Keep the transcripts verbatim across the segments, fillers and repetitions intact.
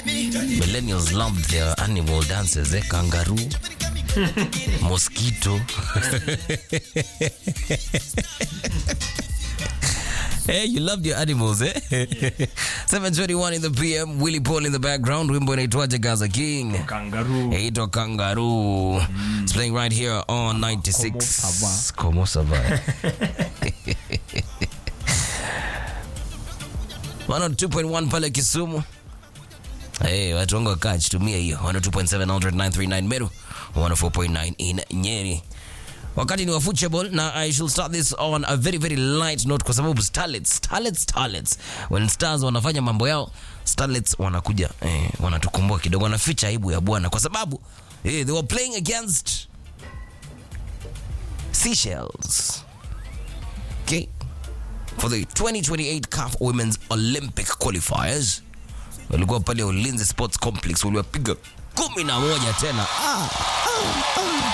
Millennials loved their animal dances, eh? Kangaroo, mosquito. Hey, you loved your animals, eh? seven twenty-one in the P M. Willie Paul in the background. Wimbo inaitwaje Gaza King? Kangaroo. Eito Kangaroo. Mm. It's playing right here on ninety-six. Como ça va? one oh two point one pale Kisumu. Hey, watu wangu wakach tumia hiyo. one oh two point seven hundred nine three nine Meru. one oh four point nine in Nyeri. Wakati ni wa football na I shall start this on a very very light note kwa sababu starlets starlets starlets when stars wanafanya mambo yao, starlets wanakuja eh, wanatukomboa kidogo, wanaficha aibu ya bwana kwa sababu eh, they were playing against Seychelles, okay, for the twenty twenty-eight C A F Women's Olympic qualifiers. Walikuwa pale Ulinzi Sports Complex, waliwapiga kumi na moja tena. ah, ah, ah.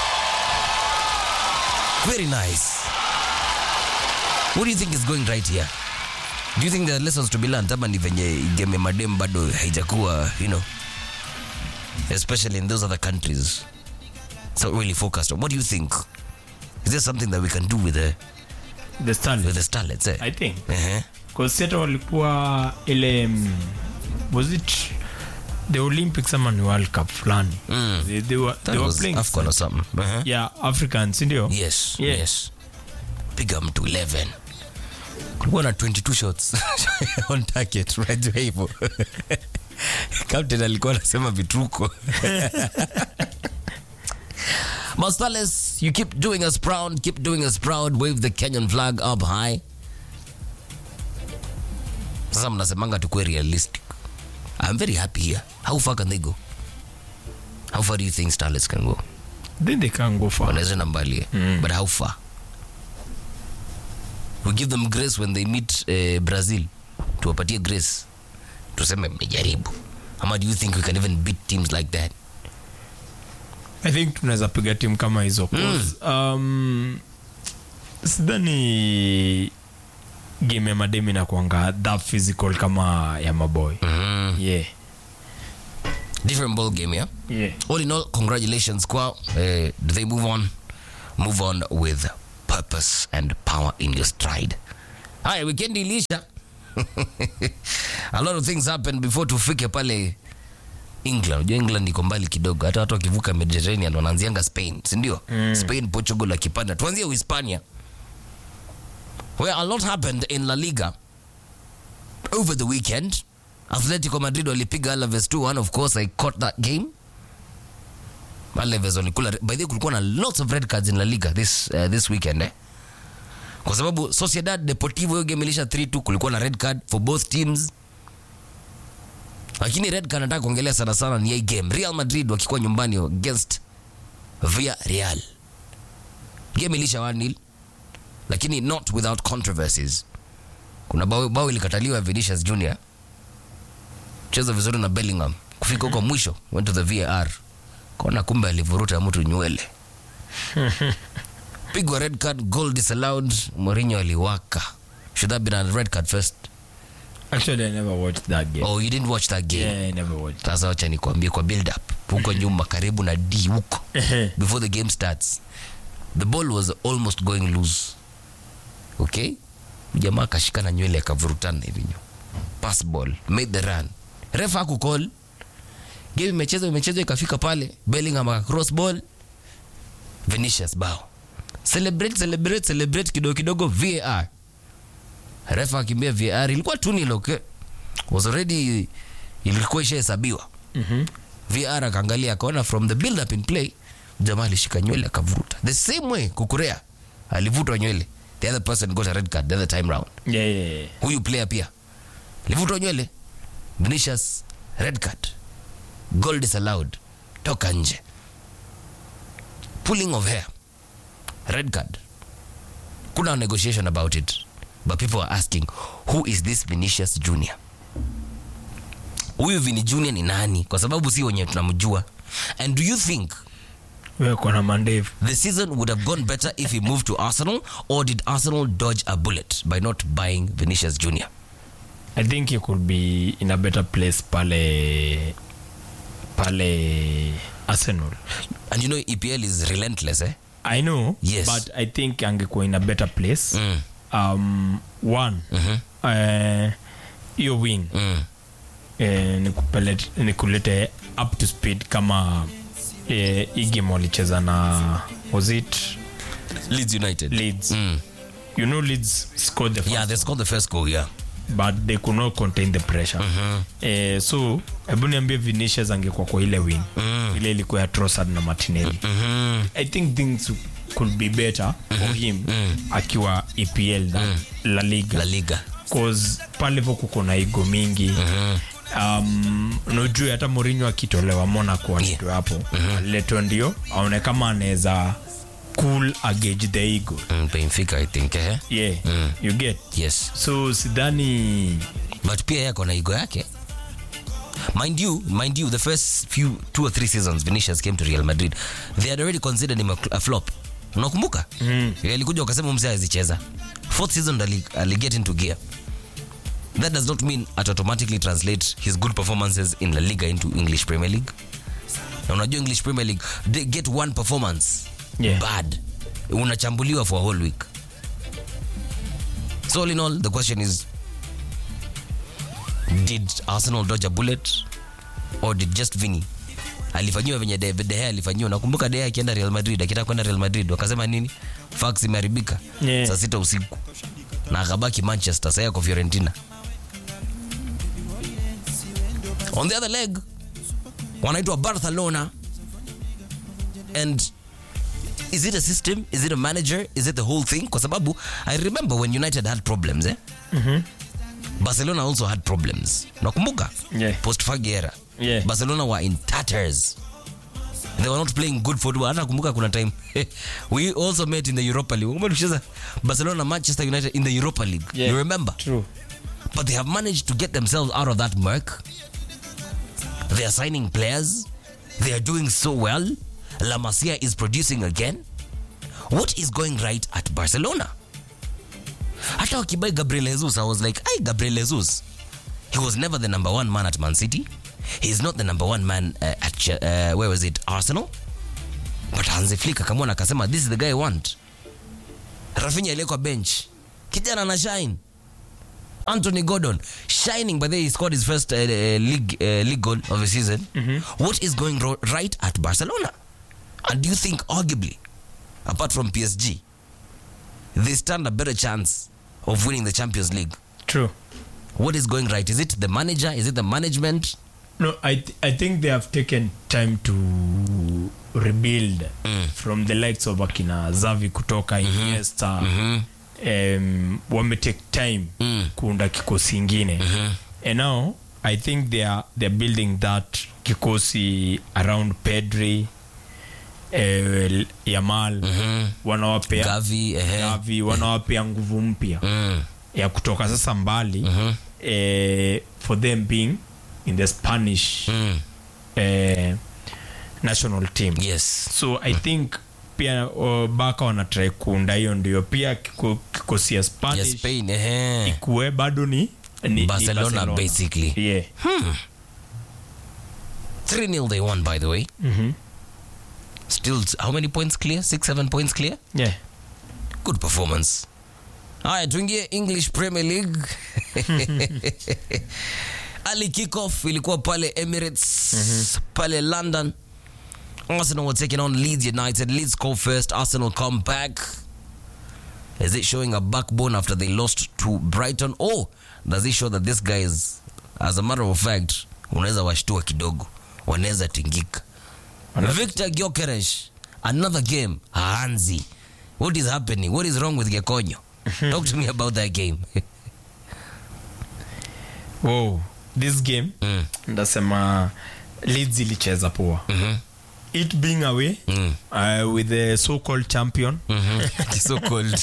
Very nice. What do you think is going right here? Do you think there are lessons to be learned? Ama ni venye game madem bado haijakuwa, you know, especially in those other countries, so really focused on. What do you think? Is there something that we can do with the the starlets? With the starlets, eh? I think. Uh-huh. Because Seattle walikuwa ile um, was it the Olympics ama ni World Cup flani? Mm. They, they were That they was were playing Afcon or something. Uh-huh. Yeah, Africans ndio. Yes, yeah. yes. Pick up to eleven. Kulikuwa na twenty-two shots on target right hivyo. Captain alikuwa anasema vituko. Mastales, you keep doing us proud, keep doing us proud. Wave the Kenyan flag up high. Sasa mnasemanga tukue realistic. I'm very happy here. How far can they go? How far do you think starlets can go? Then they can go far. Wanaweza na mbali. Mm. But how far? We give them grace when they meet uh, Brazil. Tuwapatie grace. Tuseme mmejaribu. Ama do you think we can even beat teams like that? I think tunaweza piga team kama hizo. Cause mm. um sidhani game ya mademi na kuanga that physical kama ya maboy. Mm. Yeah. Different ball game, yeah? Yeah. All in all, congratulations, Kwa. Uh, do they move on? Move on with purpose and power in your stride. Hi, weekend ilisha. A lot of things happened before tufike pale England. Unajua England iko mbali kidogo. Hata watu wakivuka Mediterranean wanaanzianga Spain, si ndio? Mm. Spain, Portugal akipanda. Tuanzie Uhispania. Where a lot happened in La Liga over the weekend. Atletico Madrid walipiga Alaves two one. Of course, I caught that game. Alaves walikula. By the way, kulikuwa na lots of red cards in La Liga this uh, this weekend, eh? Kwa sababu Sociedad Deportivo hiyo game ilisha three two, kulikuwa na red card for both teams. Lakini red card nataka kuongelea sana sana ni hii game. Real Madrid wakikuwa nyumbani against Villarreal. Game ilisha one nil. Lakini not without controversies. Kuna bao bao ilikataliwa Vinicius Junior. Cheza vizuri na Bellingham. Kufika huko mwisho went to the V A R. Kaona kumbe alivuruta mtu nywele. Pigwa red card, goal disallowed. Mourinho aliwaka. Should that been a red card first? Actually, I never watched that game. Oh, you didn't watch that game? Yeah, I never watched. Sasa wacha nikwambie kwa build up. Huko nyuma karibu na D huko. Before the game starts. The ball was almost going loose. Okay? Jamaa kashikana nywele akavurutana hivi. Pass ball, made the run. Refa hakukall. Game imechezwa imechezwa ikafika pale. Bellingham aka cross ball. Vinicius bao. Celebrate celebrate celebrate kidogo kidogo V A R. Refa akimbia V A R ilikuwa two nil, okay? Was already ilikuwa ishahesabiwa. Mhm. V A R akaangalia akaona from the build up in play jamaa alishika nywele akavuruta. The same way Kukurea alivutwa nywele. The other person got a red card the other time round. Yeah, yeah, yeah. Huyu player pia alivutwa nywele. Vinicius red card. Goal disallowed. Toka nje. Pulling of hair. Red card. Kuna negotiation about it. But people are asking, who is this Vinicius Junior? Huyu Vini Junior ni nani? Kwa sababu si wenye tunamjua. And do you think wewe kuna mandevu the season would have gone better if he moved to Arsenal, or did Arsenal dodge a bullet by not buying Vinicius Junior? I think he could be in a better place pale pale Arsenal. And you know E P L is relentless, eh? I know, yes. but I think angekuwa in a better place. Mm. Um, one, Mhm. uh, you win. Mm. Eh, nikulete nikulete up to speed kama eh, hii game walicheza na was it Leeds United. Leeds. Mm. You know Leeds scored the first, Yeah, they scored the first goal, yeah. but they could not contain the pressure. Mhm. Eh, so hebu niambie Vinicius angekuwa kwa ile win. Mm. Ile ilikuwa ya Trossard na Martinelli. Mhm. I think things could be better for him akiwa E P L than La Liga. La Liga. Cause pale vo kuko na ego mingi. Mhm. Um, nojui hata Mourinho akitolewa Monaco alitoa hapo. Mm-hmm. Leto ndio aone kama anaweza cool a gauge the ego. Mm, Benfica, I think, eh? Yeah. Mm. You get. Yes. So sidhani But pia yako na ego yake. Mind you, mind you, the first few two or three seasons Vinicius came to Real Madrid, they had already considered him a, a flop. Unakumbuka? Mm. Alikuja wakasema mzee hazicheza. Fourth season ali, ali get into gear. That does not mean it automatically translate his good performances in La Liga into English Premier League. Na unajua English Premier League, they get one performance Yeah. bad, unachambuliwa for a whole week. So all in all, the question is, did Arsenal dodge a bullet or did just Vinny alifanyiwa venye David De Gea alifanyiwa? Nakumbuka De Gea akienda Real Madrid, akitaka kwenda Real Madrid wakasema nini? Fax imeharibika. Yeah. Saa sita usiku na akabaki Manchester, sasa yako Fiorentina. On the other leg, wanaitwa Barcelona. And is it a system? Is it a manager? Is it the whole thing? Kwa sababu I remember when United had problems, eh? Mhm. Barcelona also had problems. Nakumbuka? Yeah. Post-Fergie era. Yeah. Barcelona were in tatters. They were not playing good football. Hata nakumbuka kuna time we also met in the Europa League. Kumbuka tulicheza Barcelona Manchester United in the Europa League. Yeah. You remember? True. But they have managed to get themselves out of that murk. They are signing players. They are doing so well. La Masia is producing again. What is going right at Barcelona? Hata wakibai Gabriel Jesus, I was like, hey, Gabriel Jesus. He was never the number one man at Man City. He's not the number one man uh, at, uh, where was it, Arsenal? But Hansi Flick akamwona akasema, this is the guy I want. Rafinha ilekwa bench. Kijana na shine. Anthony Gordon shining, but then he scored his first uh, uh, league uh, league goal of the season. Mm-hmm. What is going ro- right at Barcelona? And do you think, arguably, apart from P S G, they stand a better chance of winning the Champions League? True. What is going right? Is it the manager? Is it the management? No, I th- I think they have taken time to rebuild Mm. from the likes of akina Xavi kutoka mm-hmm. Iniesta. Mm-hmm. Um, wame take time Mm. kuunda kikosi ingine. Mm-hmm. And now I think they are they're building that kikosi around Pedri, eh, Yamal, Mm-hmm. wanawapea Gavi, eh, Gavi, wanawapea nguvu mpya mm. ya kutoka sasa mbali Mm-hmm. eh, for them being in the Spanish Mm. eh, national team. Yes. So I think pia uh, baka wanatrai kuunda hiyo ndio pia kiko- kikosi ya Spanish Yes, Spain, eh. ikuwe bado ni, ni, ni Barcelona, Barcelona basically. yeah. three nil they won, by the way. Mm-hmm. Still, how many points clear? Six, seven points clear? Yeah. Good performance. Haya, tuingie English Premier League. Ali kickoff ilikuwa pale Emirates, mm-hmm. pale London. Arsenal were taking on Leeds United. Leeds go first. Arsenal come back. Is it showing a backbone after they lost to Brighton? Or does it show that this guy is, as a matter of fact, unaweza washtua kidogo, wanaweza tingika? Victor Gyökeres, another game, haanzi. What is happening? What is wrong with Gekonyo? Talk to me about that game. Whoa, this game Mm. ndasema Leeds ilicheza poa. Mhm. It being away Mm. uh, with the so-called champion. Mhm. So cold.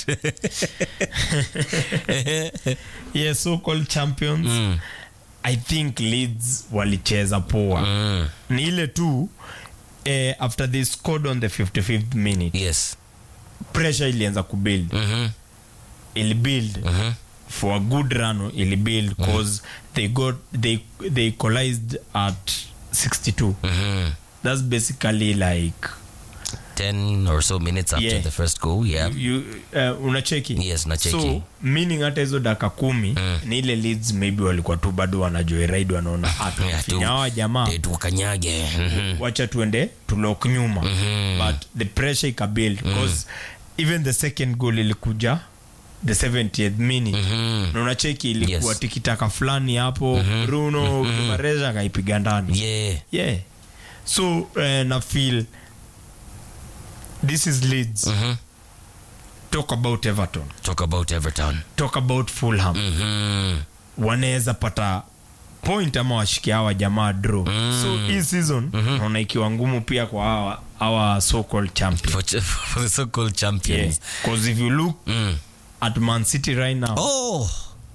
Yeah, so-called champions. Mm. I think Leeds walicheza poa. Mm. Ni ile tu eh, after they scored on the fifty-fifth minute, Yes. pressure ilianza kubuild. Mhm. Ili build Mhm. for a good run ili build cause they got they they equalized at sixty-two. Mhm. That's basically like ten or so minutes after Yeah. the first goal. Yeah. you uh, unacheki. Yes, nacheki. So meaning hata hizo dakika kumi Mm. ni ile Leeds maybe walikuwa tu bado wanajoyride wanaona Yeah, tu- atufinyawa jamaa Eh, tukanyage. Mhm. wacha tuende tulok nyuma. Mhm. But the pressure ikabuild because even the second goal ilikuja the seventieth minute. Mhm. Na unacheki ilikuwa Yes. tikitaka fulani hapo. Bruno Guimaraes akaipiga ndani. Yeah. Yeah. So uh, na feel this is Leeds. Mhm. Talk about Everton. Talk about Everton. Talk about Fulham. Mhm. Wanaweza pata point ama washikia hawa jamaa draw. Mm. So hii season naona ikiwa ngumu pia kwa hawa hawa so called champions. For, ch- for the so-called champions. Yeah. Because if you look Mm. at Man City right now. Oh.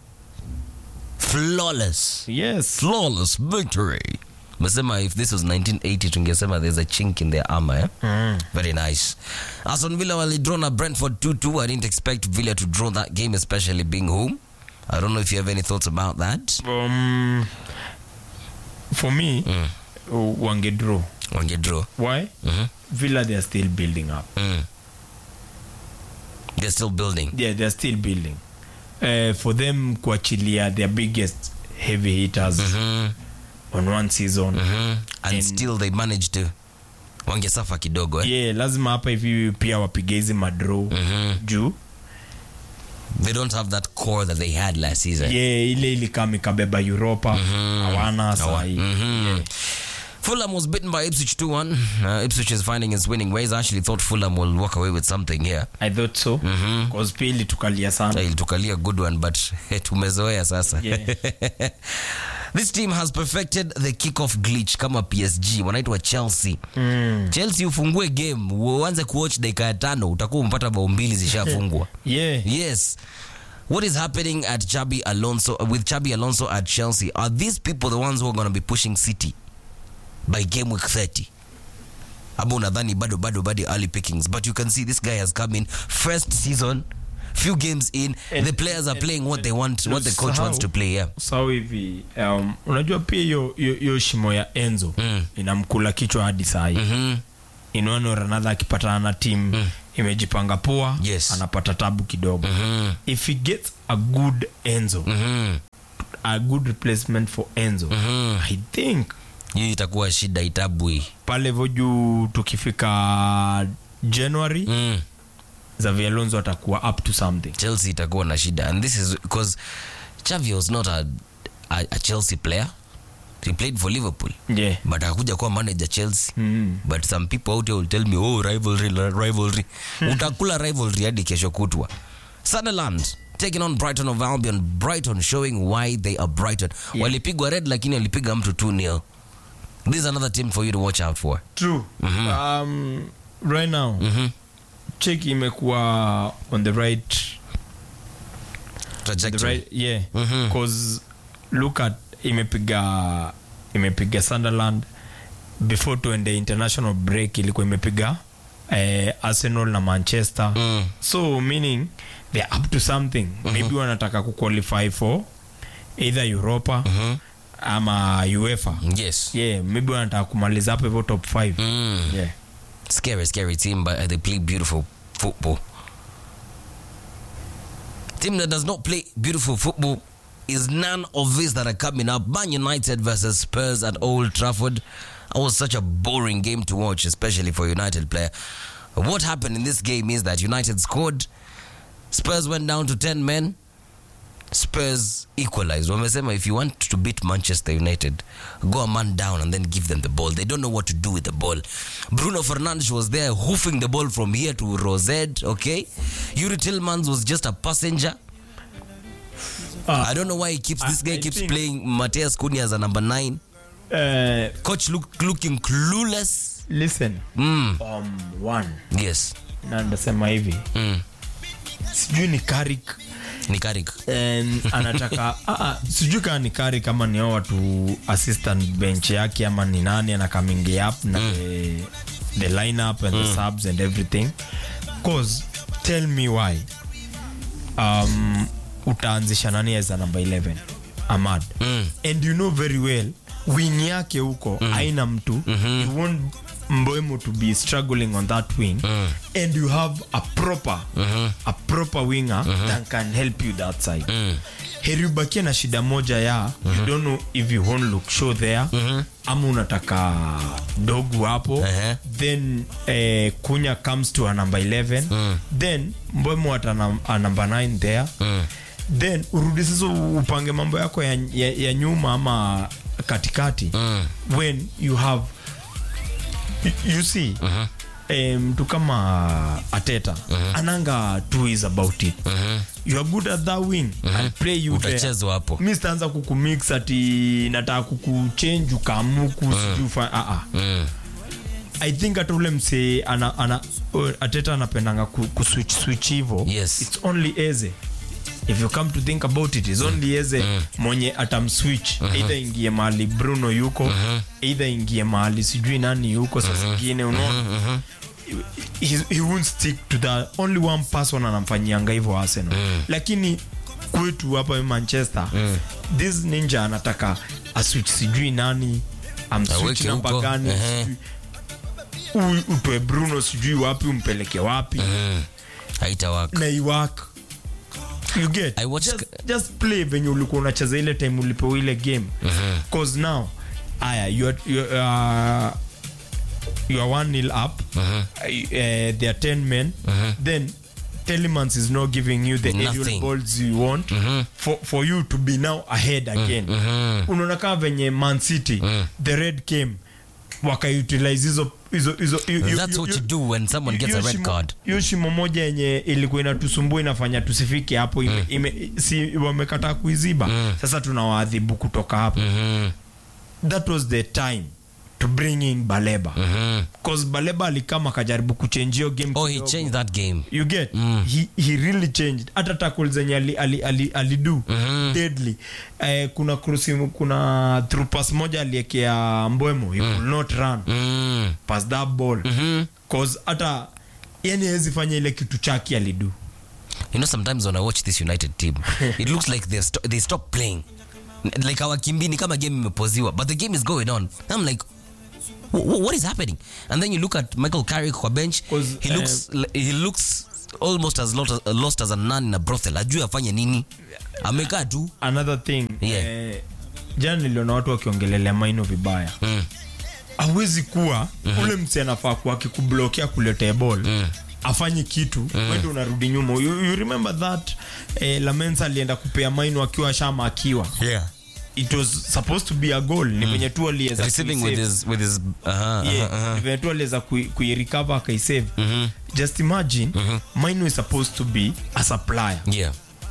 Flawless. Yes. Flawless victory. Mesema if this was nineteen eighty tungesema there's a chink in their armor. Eh? Mm. Very nice. Aston Villa wali draw na Brentford two two. I didn't expect Villa to draw that game, especially being home. I don't know if you have any thoughts about that. Um, for me, Mm. uh, wange draw. Wange draw. Why? Mhm. Villa, they are still building up. Mm. They're still building. Yeah, they are still building. Uh, for them, kuachilia their biggest heavy hitters Mhm. on one season. Mhm. And, And- still they managed to wangesafa kidogo eh? Yeah, lazima hapa hivi pia wapige hizi madraw Mhm. juu. They don't have that core that they had last season. Yeah, ile ilikam ikabeba Europa. Hawana sahi. Mhm. Fulham was beaten by Ipswich two one. Uh, Ipswich is finding its winning ways. I actually thought Fulham will walk away with something here. I thought so. Mhm. Cause pia ilitukalia sana. Ilitukalia good one, but tumezoea sasa. Yeah. This team has perfected the kickoff glitch kama P S G wanaitwa Chelsea. Mm. Chelsea ufungue game uanze kuwatch dakika ya tano utakuwa umpata bao mbili zishafungwa. Yeah. Yes. What is happening at Xabi Alonso with Xabi Alonso at Chelsea? Are these people the ones who are going to be pushing City by game week thirty? Abu nadhani bado bado bado early pickings, but you can see this guy has come in first season, few games in, And- the players are and- playing what they want, what the coach Usahau- wants to play. Yeah. So hivi um, unajua pia hiyo hiyo- hiyo shimo ya Enzo Mm. inamkula kichwa hadi saa hii. Mhm. In one or another akipatana na team imejipanga poa, Yes. anapata tabu kidogo. Mhm. If he gets a good Enzo, Mhm. a good replacement for Enzo, Mhm. I think Hii itakuwa shida itabui. pale voju tukifika January, Mm. Xavi Alonso atakuwa up to something. Chelsea itakuwa na shida, and this is because Xavi was not a, a, a Chelsea player. He played for Liverpool, Yeah. but akakuja kuwa manager Chelsea. Mm. But some people out here will tell me, oh, rivalry, rivalry. Utakula rivalry hadi kesho kutwa. Sunderland taking on Brighton of Albion. Brighton showing why they are Brighton. Yeah. Walipigwa red lakini walipiga mtu two nil. This is another team for you to watch out for. True. Um, right now, Mhm. Cheki imekuwa on the right the Trajectory. right yeah Mhm. cause look at imepiga imepiga Sunderland before tuende international break, ilikuwa imepiga eh, Arsenal na Manchester. Mm. So meaning they're up to something. Maybe wanataka kuqualify for either Europa Mhm. ama UEFA. Yes. Yeah, maybe wanataka kumaliza hapo hivyo top five. Mm. Yeah. Scary, scary team, but they play beautiful football. Team that does not play beautiful football is none of these that are coming up. Man United versus Spurs at Old Trafford. That was such a boring game to watch, especially for a United player. What happened in this game is that United scored, Spurs went down to ten men, Spurs equalized. Wamesema if you want to beat Manchester United, go a man down and then give them the ball. They don't know what to do with the ball. Bruno Fernandes was there hoofing the ball from here to Rosette, okay? Yuri Tillmans was just a passenger. Uh, I don't know why he keeps this I- guy I keeps think- playing Mateus Cunha as a number nine. Uh, Coach look, looking clueless. listen. Mm. Um, one. Yes. Na ndasema hivi. Mm. Sijui ni Carrick Ni Carrick. and anataka ah, ah, sijui kama ni Carrick kama ni hao watu assistant bench yake ama ni nani anakamingi up na the, the lineup and the subs and everything. Cause tell me why um utaanzisha nani as a number eleven? Ahmad. Mm. And you know very well wing yake huko mm. aina mtu mm-hmm. you want Mbeumo to be struggling on that wing mm. and you have a proper mm-hmm. a proper winger mm-hmm. that can help you that side mm. heri ubakie na shida moja ya mm-hmm. you don't know if you won't look show there mm-hmm. ama unataka dogu hapo uh-huh. then eh, Kunya comes to a number eleven mm. then Mbeumo at a, a number nine there mm. then urudi sasa upange mambo yako ya, ya, ya nyuma ama katikati mm. when you have you, you see uh-huh. mtu um, kama Ateta uh-huh. ananga two ways about it uh-huh. you are good at that wing uh-huh. I'll play you utachezwa hapo mimi sitaanza kukumix ati nataka kukuchange ukamuku uh-huh. sijufa a a uh-huh. I think at ule mse ana, ana uh, Ateta anapendanga kuswitch switch hivyo yes. It's only Eze if you come to think about it, is only Eze mm. mwenye atamswitch uh-huh. either ingie mahali Bruno yuko uh-huh. either ingie mahali sijui nani yuko uh-huh. sasa zingine unaona uh-huh. he, he won't stick to that only one person anamfanyianga hivyo Arsenal uh-huh. lakini kwetu hapa Manchester uh-huh. this ninja anataka aswitch sijui nani amswitch namba gani uh-huh. utoe Bruno sijui wapi umpeleke wapi uh-huh. haitawaka na iwaka. You get I watch just, just play when you ulikuwa unacheza ile time ulipo ile game uh-huh. cause now aya you are you are, uh, you are one nil up uh-huh. uh, there are ten men uh-huh. then Telemans is not giving you the Nothing. aerial balls you want uh-huh. for for you to be now ahead again uh-huh. unaona kama venye Man City uh-huh. the red came waka utilize hizo hizo hizo that's what you do when someone gets a red card. Hiyo shimo moja yenye ilikuwa inatusumbua inafanya tusifike hapo ime, mm. ime, si wamekataa kuiziba mm. sasa tunawaadhibu kutoka hapo mm-hmm. that was the time to bring in Baleba mm-hmm. cause Baleba alikama kajaribu kuchange your game oh he changed that game you get mm. he he really changed hata tackles zenye ali ali ali, ali do mm-hmm. deadly eh, kuna cross kuna through pass moja aliekea Mbeumo he mm. could not run mm. pass that ball mm-hmm. cause hata yani hezi fanya ile kitu chaki ali do. You know, sometimes when I watch this United team it looks like they st- they stop playing like our kimbini kama game imepoziwa but the game is going on. I'm like what is happening? And then you look at Michael Carrick kwa bench he looks uh, he looks almost as lost, uh, lost as a nun in a brothel. Ajui afanye nini amekaa tu. Another thing yeah. eh, jana niliona watu wakiongelelea Maino vibaya mm. hawezi kuwa mm-hmm. ule mse anafaa kuwa akikublokea kuletea ball mm. afanye kitu mm. wewe unarudi nyuma. You, you remember that eh, Lamensa alienda kupea Maino akiwa shama akiwa yeah it was supposed to be a goal ni venye tu aliweza receiving with his with his uh-huh, yeah uh-huh. ni venye tu aliweza kuirecover akaisave mm-hmm. just imagine mm-hmm. Maino is supposed to be a supplier yeah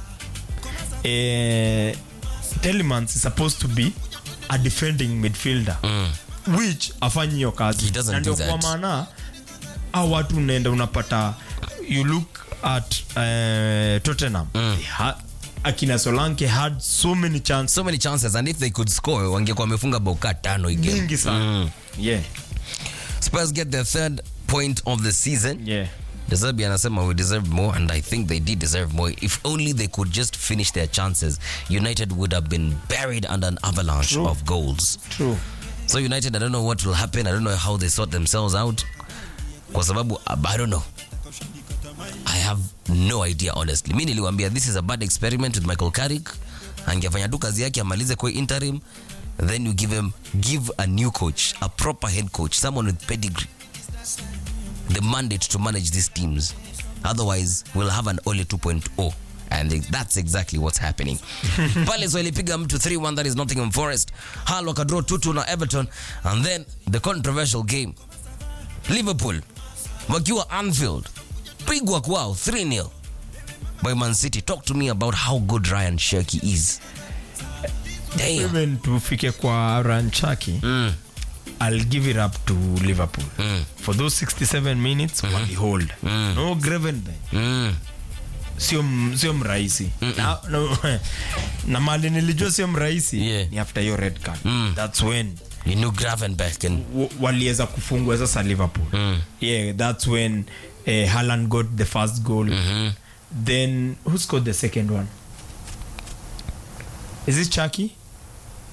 eh Telemans is supposed to be a defending midfielder mm. which afanyi hiyo kazi na ndio kwa maana au watu unaenda unapata you look at uh, Tottenham mm. ha, akina Solanke had so many chances so many chances and if they could score wangekuwa wamefunga boka tano again mingi sana mm. yeah Spurs get their third point of the season yeah Deserve anasema we deserve more and I think they did deserve more. If only they could just finish their chances, United would have been buried under an avalanche True. of goals. True. So United, I don't know what will happen. I don't know how they sort themselves out. Kwa sababu, I don't know. I have no idea honestly. Mimi niliwaambia this is a bad experiment with Michael Carrick. Angefanya tu kazi yake amalize kwa interim, then you give him give a new coach, a proper head coach, someone with pedigree. The mandate to manage these teams. Otherwise, we'll have an Ole two point oh. And that's exactly what's happening. Palace walipiga mtu three one, that is Nottingham Forest. Hull wakadraw two two na Everton. And then the controversial game. Liverpool wakiwa Anfield. Pigwa kwao three nil by Man City. Talk to me about how good Ryan Cherki is. Damn. Even tufike kwa Ryan Cherki. Mm. I'll give it up to Liverpool mm. for those sixty-seven minutes mm-hmm. wali hold mm. no Gravenberch mm. sio sio mraisi na, no, na mali nilijua sio mraisi yeah. ni after your red card mm. that's when you knew Gravenberch and w- waliweza kufungwa sasa Liverpool mm. yeah that's when uh, Haaland got the first goal mm-hmm. then who scored the second one? Is it Cherki?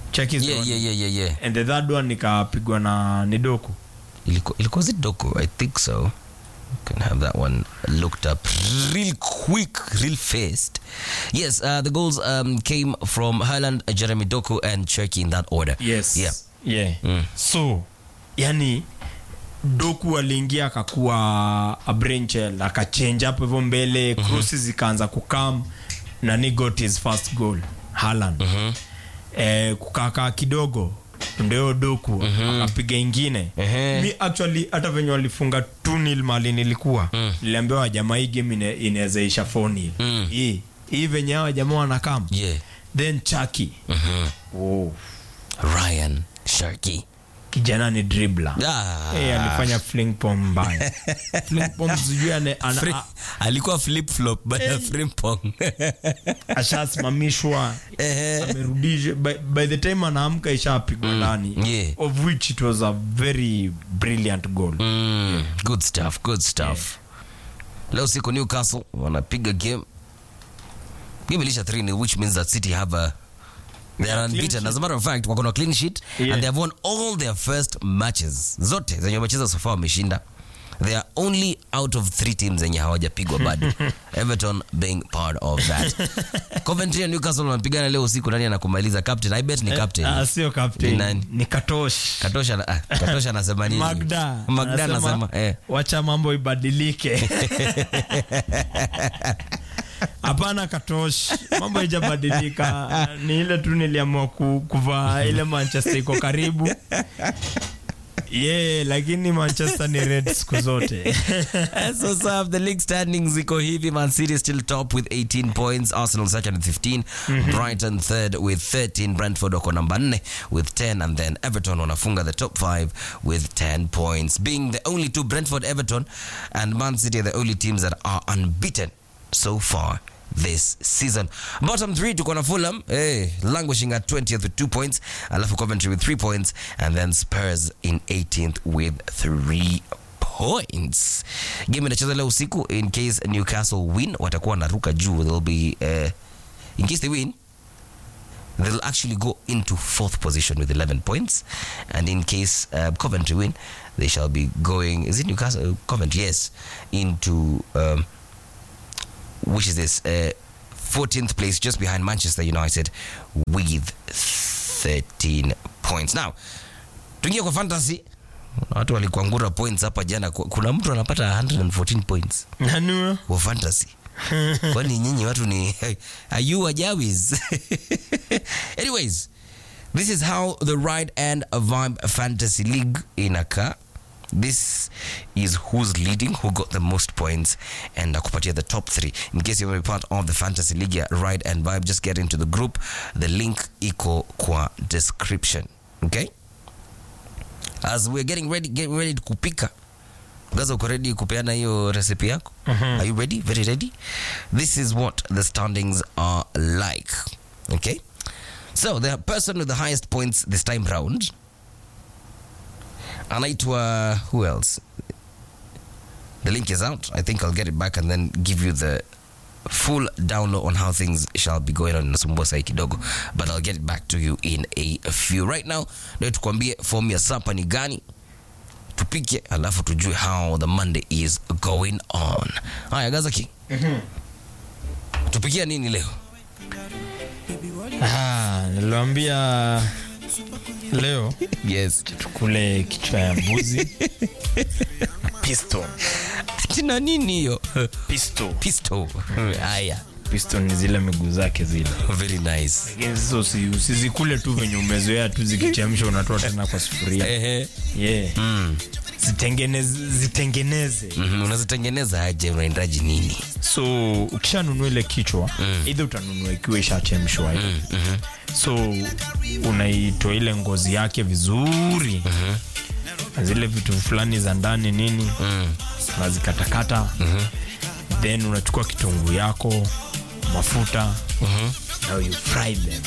Check is Yeah, yeah, yeah, yeah, yeah. And the third one nikapigwa na ni Doku. Ilikuwa ilikuwa zit Doku, I think so. You can have that one looked up real quick, real fast. Yes, uh, the goals um, came from Haaland, Jeremy Doku, and Cherki in that order. Yes. Yeah. Yeah. Mm. So, yani Doku aliingia akakuwa a Brenchel, akachange up hivyo mbele, mm-hmm. crosses zikaanza kukam na ni got his first goal. Haaland. Mm-hmm. Eh, kukaka kidogo ndio Doku mm-hmm. akapiga ingine. Mm-hmm. Mi actually hata venye walifunga two nil mali nilikuwa mm. niliambiwa jamaa hii game inaweza isha four nil. Mm. Hii hii venye hawa jamaa wanakam. Yeah. Then Chucky. Mhm. Oh. Ryan Cherki. Kijana ni dribbler. Ah. Eh, hey, alifanya fling pong mbaya. Fling pong sijui ane Free, a, alikuwa flip flop by hey. Fling pong. Ashasimamishwa. Amerudisha by, by the time anaamka ishapigwa ndani. Mm. Yeah. Of which it was a very brilliant goal. Mm. Yeah. Good stuff, good stuff. Yeah. Leo siku Newcastle wanapiga game. Game ilisha three nil, which means that City have a they are unbeaten. As a matter of fact, wako na clean sheet. Yeah. And they have won all their first matches. Zote zenye wamecheza so far wameshinda. They are only out of three teams zenye hawajapigwa bado. Everton being part of that. Coventry and Newcastle wanapigana leo usiku. Nani anakumaliza? Captain. I bet ni captain. Ah, uh, sio captain. Ni nani? Ni Katosh. Katosh ana ah, Katosh anasema nini? Magda. Magda anasema eh. Wacha mambo ibadilike. Hapana Katosh, mambo haijabadilika. Ni ile tu niliamua kuvaa ile Manchester iko karibu. Yeah, lakini Manchester ni red siku zote. So some the league standings iko hivi. Man City still top with eighteen points, Arsenal second with fifteen, mm-hmm. Brighton third with thirteen, Brentford wako namba four with ten, and then Everton wanafunga the top five with ten points, being the only two. Brentford, Everton and Man City are the only teams that are unbeaten so far this season. Bottom three tuko na Fulham, hey, languishing at twentieth with two points, alafu Coventry with three points, and then Spurs in eighteenth with three points. Game inacheza leo usiku. In case Newcastle win, watakuwa naruka juu. They'll be uh, in case they win, they'll actually go into fourth position with eleven points, and in case uh, Coventry win, they shall be going, is it Newcastle? Coventry, yes, into um, which is this uh, fourteenth place, just behind Manchester United with thirteen points. Now tuingie kwa fantasy. Watu walikuangura points hapa jana. Kuna mtu anapata one hundred fourteen points nani kwa fantasy. Kwani nyinyi watu ni are you wajawis? Anyways, this is how the Ride and Vibe Fantasy League inaka. This is who's leading, who got the most points, and nakupatia the top three. In case you want to be part of the Fantasy League, Ride and Vibe, just get into the group. The link iko kwa description. Okay? As we're getting ready, getting ready to kupika. Gaza uko ready kupeana hiyo recipe yako? Mm-hmm. Are you ready? Very ready? This is what the standings are like. Okay? So, the person with the highest points this time round, anaitwa who else? The link is out. I think I'll get it back and then give you the full download on how things shall be going on in Nasumbua sai kidogo, but I'll get it back to you in a few. Right now, leo tukwambie form ya sapa ni gani, tupike alafu tujue how the Monday is going on. Haya Gazaki. Mhm. Tupikia nini leo? Ah, niliwaambia leo yes tukule kichwa ya mbuzi pisto. Tina nini hiyo? Pisto. Pisto. Haya. Pisto ni zile miguu zake zile. Very nice. Hizo si usizikule tu venye umezoea tu zikichemsha unatoa tena kwa sufuria. Ehe. Yeah. Mm. Zitengeneze zitengeneze. Mhm, unazitengeneza aje, unaendaje nini? So ukishanunua ile kichwa, mm. either utanunua ikiwa ishachemshwa. Mm. Mm-hmm. So unaitoa ile ngozi yake vizuri. Mhm. Zile vitu fulani za ndani nini? Mm. Unazikatakata. Mhm. Then unachukua kitunguu yako, mafuta. Mhm. Now you fry them.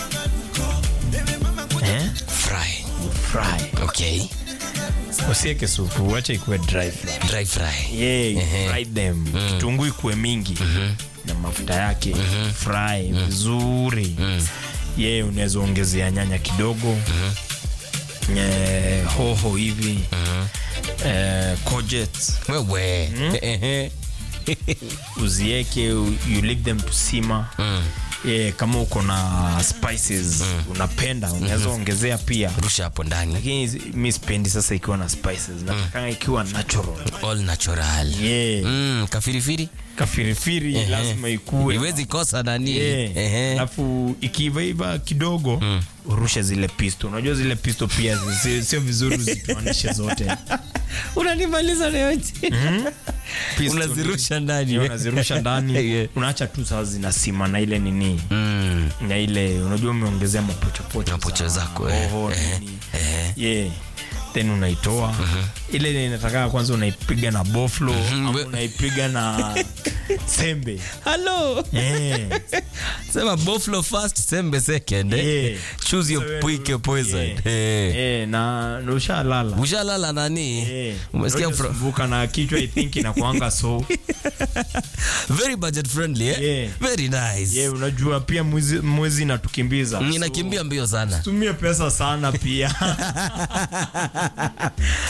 Eh? Fry. You fry. Okay. Usieke supu, wacha ikuwe dry fry. Dry fry. Yeah, uh-huh. Fry them. Mm. Kitunguu ikuwe mingi. Uh-huh. Na mafuta yake. Uh-huh. Fry vizuri. Uh-huh. Ye unaweza ongezea nyanya kidogo. Mm-hmm. Eh, hoho hivi. Mm-hmm. Eh, courgettes. Wewe. Mm-hmm. Uzieke, you leave them to simmer. Mm. Yeah, kama uko na spices mm. unapenda unaweza mm-hmm. ongezea pia, rusha hapo ndani, lakini mimi sipendi sasa ikiwa na spices, nataka mm. ikiwa natural, all natural. Yeah. Mm, kafirifiri kafirifiri uh-huh. lazima ikue, iwezi kosa nani. Yeah. Uh-huh. Alafu ikiiva kidogo mm. urushe zile pisto. Unajua zile pisto pia sio vizuri zituanishe zote. Unanimaliza leo eti. Mm. Unazirusha ndani. Unazirusha ndani. Yeah. Unaacha tu sasa zinasima na ile nini. Mm. Na ile unajua umeongezea mapocho pocho. Mapocho zako. Oh, eh. Eh. Yeah. Then unaitoa. Uh-huh. Ile inataka kwanza unaipiga na boflo, uh-huh. au unaipiga na sembe. Hello. Eh. Sema boflo first, sembe second. Eh. Choose your so, pick your poison. Eh. Eh, eh na ushalala. Ushalala nani? Eh. Umesikia vuka na kichwa I think inakuanga so. Very budget friendly, eh? Yeah. Very nice. Yeah, unajua pia mwezi mwezi inatukimbiza. Ninakimbia so, mbio sana. Tumie pesa sana pia.